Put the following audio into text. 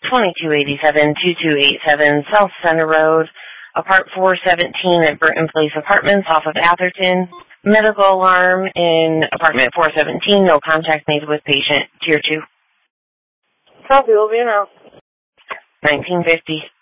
2287-2287 South Center Road, Apart 417 at Burton Place Apartments off of Atherton. Medical alarm in apartment 417. No contact made with patient. Tier 2. Copy, will be now. 1950.